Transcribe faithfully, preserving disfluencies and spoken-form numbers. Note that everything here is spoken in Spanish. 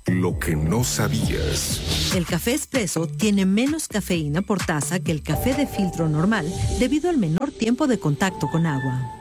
Lo que no sabías. El café expreso tiene menos cafeína por taza que el café de filtro normal debido al menor tiempo de contacto con agua.